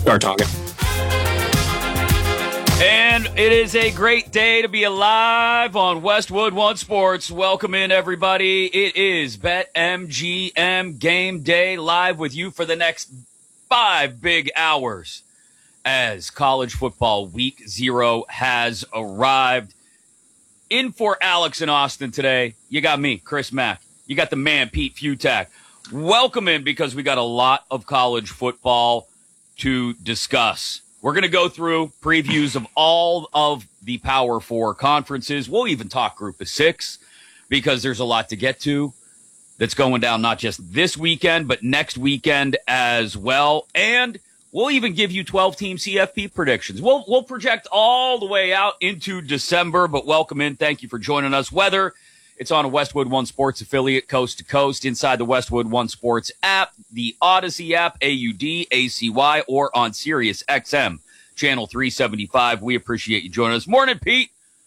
Start talking. And it is a great day to be alive on Westwood One Sports. Welcome in, everybody. It is BetMGM Game Day, live with you for the next 5 big hours as college football week 0 has arrived. In for Alex in Austin today, you got me, Chris Mack. You got the man, Pete Futak. Welcome in because we got a lot of college football to discuss. We're going to go through previews of all of the Power 4 conferences. We'll even talk Group of 6 because there's a lot to get to that's going down not just this weekend, but next weekend as well. And we'll even give you 12-team CFP predictions. We'll project all the way out into December, but welcome in. Thank you for joining us. Whether it's on a Westwood One Sports affiliate, coast to coast, inside the Westwood One Sports app, the Odyssey app, AUDACY, or on Sirius XM, channel 375. We appreciate you joining us. Morning, Pete.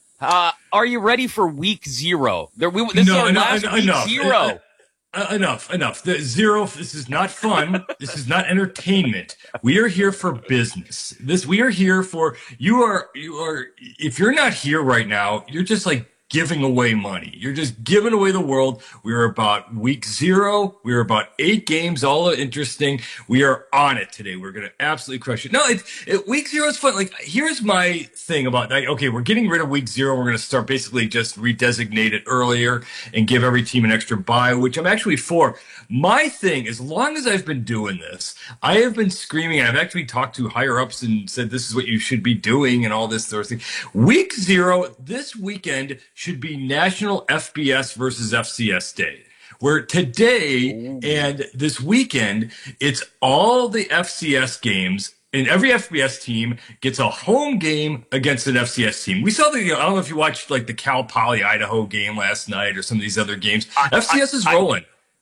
Are you ready for week 0? This is our last week 0. Enough. This is not fun. This is not entertainment. We are here for business. We are here for you are if you're not here right now, you're just like giving away money. You're just giving away the world. We're about week 0. We're about 8 games, all interesting. We are on it today. We're going to absolutely crush it. No, week 0 is fun. Like, here's my thing about that. Okay, we're getting rid of week 0. We're going to start basically just redesignate it earlier and give every team an extra bye, which I'm actually for. My thing, as long as I've been doing this, I have been screaming, and I've actually talked to higher ups and said this is what you should be doing and all this sort of thing. Week 0, this weekend, should be National FBS versus FCS Day, where today and this weekend, it's all the FCS games, and every FBS team gets a home game against an FCS team. We saw I don't know if you watched like the Cal Poly Idaho game last night or some of these other games. FCS is rolling.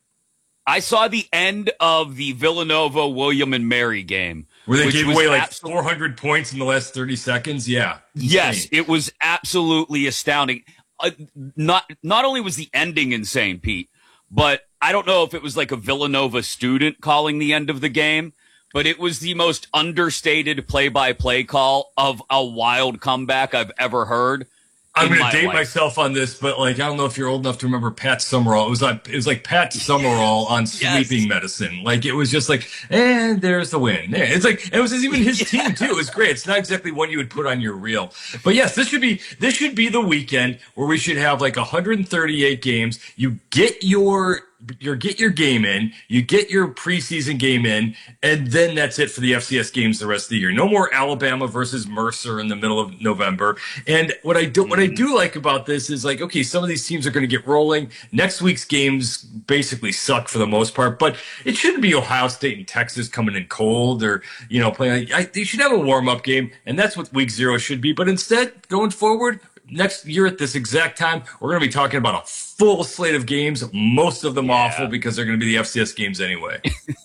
I saw the end of the Villanova, William and Mary game. Where they gave away like 400 points in the last 30 seconds? Yeah. Insane. Yes, it was absolutely astounding. Not only was the ending insane, Pete, but I don't know if it was like a Villanova student calling the end of the game, but it was the most understated play-by-play call of a wild comeback I've ever heard. I'm going to date myself on this, but like I don't know if you're old enough to remember Pat Summerall. It was like Pat Summerall on sleeping medicine. Like it was just like, and there's the win. Yeah, it's like it was even his team too. It was great. It's not exactly one you would put on your reel, but yes, this should be the weekend where we should have like 138 games. You get your game in, you get your preseason game in, and then that's it for the FCS games the rest of the year. No more Alabama versus Mercer in the middle of November. And what I do like about this is like, okay, some of these teams are going to get rolling. Next week's games basically suck for the most part, but it shouldn't be Ohio State and Texas coming in cold or, playing. They should have a warm-up game, and that's what week 0 should be. But instead, going forward, next year at this exact time, we're going to be talking about a full slate of games, most of them awful because they're going to be the FCS games anyway.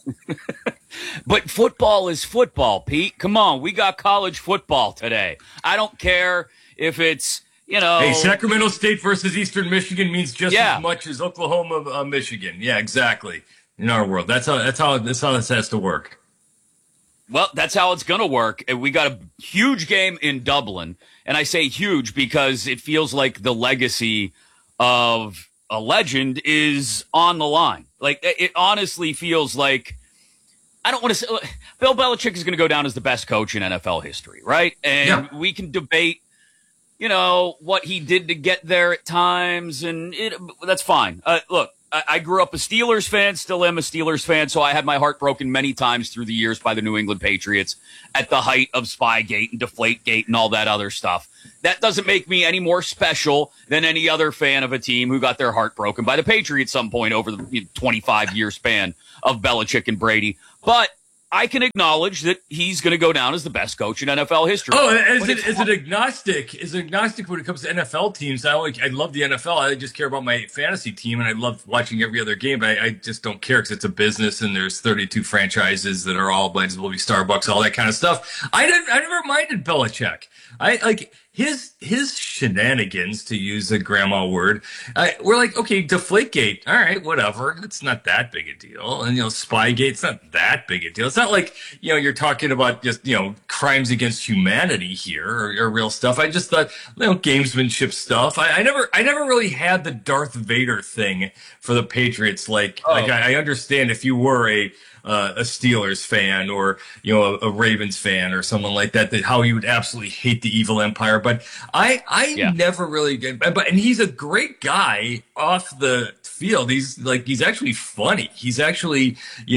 But football is football, Pete. Come on, we got college football today. I don't care if it's, Hey, Sacramento State versus Eastern Michigan means just as much as Oklahoma, Michigan. Yeah, exactly. In our world, that's how this has to work. Well, that's how it's going to work. We got a huge game in Dublin, and I say huge because it feels like the legacy of a legend is on the line. Like, it honestly feels like, I don't want to say, Bill Belichick is going to go down as the best coach in NFL history, right? And we can debate, what he did to get there at times, and that's fine. Look, I grew up a Steelers fan, still am a Steelers fan, so I had my heart broken many times through the years by the New England Patriots at the height of Spygate and Deflategate and all that other stuff. That doesn't make me any more special than any other fan of a team who got their heart broken by the Patriots at some point over the 25-year span of Belichick and Brady. But I can acknowledge that he's going to go down as the best coach in NFL history. Oh, as an agnostic when it comes to NFL teams, I love the NFL. I just care about my fantasy team, and I love watching every other game. But I just don't care because it's a business, and there's 32 franchises that are all blends, will be Starbucks, all that kind of stuff. I never minded Belichick. his shenanigans, to use a grandma word, we're like, okay, Deflategate, all right, whatever, it's not that big a deal, and Spygate, it's not that big a deal. It's not like you're talking about just crimes against humanity here, or real stuff. I just thought gamesmanship stuff. I never really had the Darth Vader thing for the Patriots. Like I understand if you were a Steelers fan, or a Ravens fan, or someone like that how you would absolutely hate the evil empire. But I never really did. But and he's a great guy off the field. He's actually funny. He's actually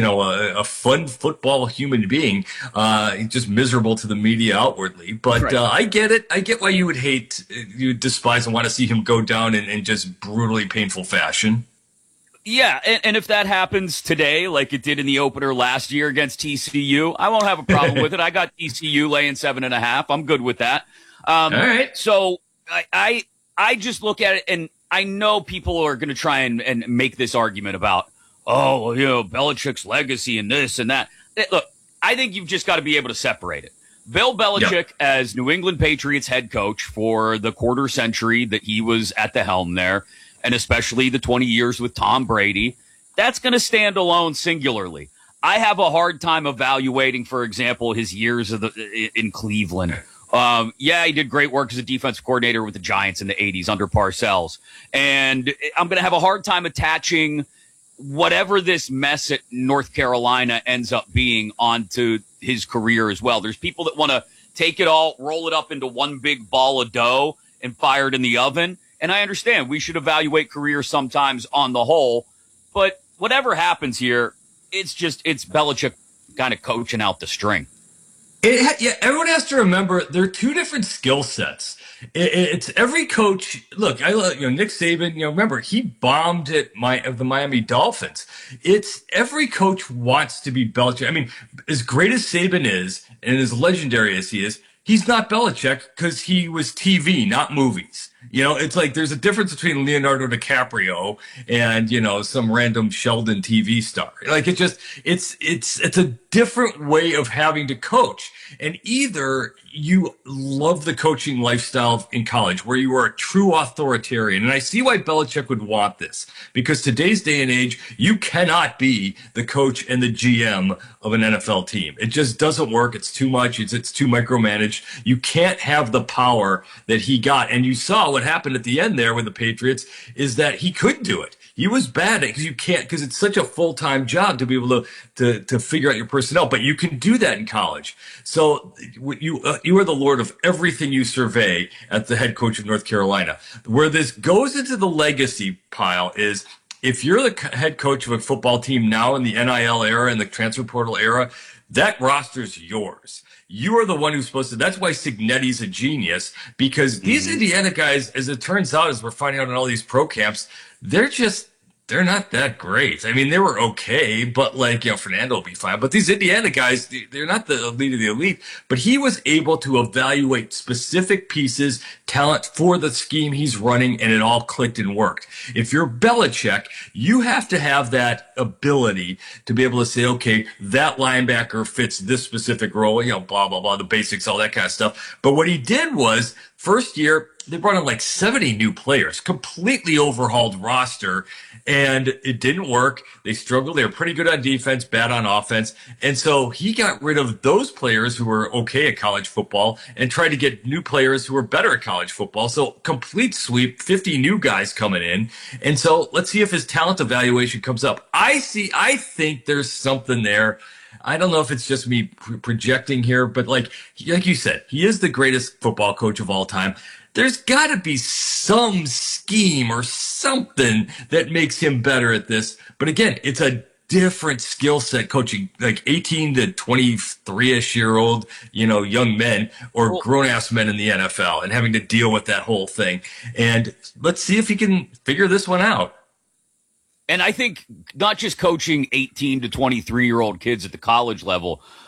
a fun football human being. He's just miserable to the media outwardly. But right. I get it. I get why you would you would despise and want to see him go down in just brutally painful fashion. Yeah, and if that happens today, like it did in the opener last year against TCU, I won't have a problem with it. I got TCU laying 7.5. I'm good with that. All right. So I just look at it, and I know people are going to try and make this argument about, Belichick's legacy and this and that. Look, I think you've just got to be able to separate it. Bill Belichick, as New England Patriots head coach for the quarter century that he was at the helm there, and especially the 20 years with Tom Brady, that's going to stand alone singularly. I have a hard time evaluating, for example, his years in Cleveland. He did great work as a defensive coordinator with the Giants in the 80s under Parcells. And I'm going to have a hard time attaching whatever this mess at North Carolina ends up being onto his career as well. There's people that want to take it all, roll it up into one big ball of dough and fire it in the oven. And I understand we should evaluate careers sometimes on the whole, but whatever happens here, it's Belichick kind of coaching out the string. Everyone has to remember there are two different skill sets. It's every coach. Look, I love Nick Saban. Remember he bombed at the Miami Dolphins. It's every coach wants to be Belichick. I mean, as great as Saban is and as legendary as he is, he's not Belichick because he was TV, not movies. It's like there's a difference between Leonardo DiCaprio and, some random Sheldon TV star. Like it's a different way of having to coach. And either you love the coaching lifestyle in college where you are a true authoritarian. And I see why Belichick would want this, because today's day and age, you cannot be the coach and the GM of an NFL team. It just doesn't work. It's too much. It's too micromanaged. You can't have the power that he got. And you saw what happened at the end there with the Patriots is that he could do it. He was bad at it because it's such a full-time job to be able to figure out your personnel, but you can do that in college. So you are the lord of everything you survey at the head coach of North Carolina. Where this goes into the legacy pile is if you're the head coach of a football team now in the NIL era and the transfer portal era, that roster's yours. You are the one who's supposed to. That's why Cignetti's a genius, because these Indiana guys, as it turns out, as we're finding out in all these pro camps, they're not that great. I mean, they were okay, but Fernando will be fine. But these Indiana guys, they're not the elite of the elite. But he was able to evaluate specific pieces, talent for the scheme he's running, and it all clicked and worked. If you're Belichick, you have to have that ability to be able to say, okay, that linebacker fits this specific role, blah, blah, blah, the basics, all that kind of stuff. But what he did was, first year, they brought in like 70 new players, completely overhauled roster, and it didn't work. They struggled. They were pretty good on defense, bad on offense. And so he got rid of those players who were okay at college football and tried to get new players who were better at college football. So complete sweep, 50 new guys coming in. And so let's see if his talent evaluation comes up. I think there's something there. I don't know if it's just me projecting here, but like you said, he is the greatest football coach of all time. There's got to be some scheme or something that makes him better at this. But again, it's a different skill set coaching like 18 to 23-ish year old, young men or grown ass men in the NFL and having to deal with that whole thing. And let's see if he can figure this one out. And I think not just coaching 18 to 23-year-old kids at the college level,